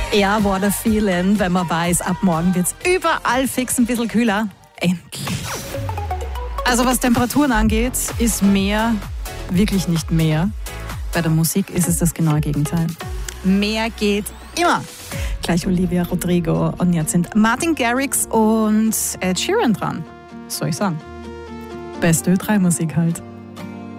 Ja, what a feeling, wenn man weiß, ab morgen wird's überall fix ein bisschen kühler. Endlich. Also was Temperaturen angeht, ist mehr wirklich nicht mehr. Bei der Musik ist es das genaue Gegenteil. Mehr geht immer. Gleich Olivia Rodrigo und jetzt sind Martin Garrix und Ed Sheeran dran. Was soll ich sagen? Beste Ö3-Musik halt.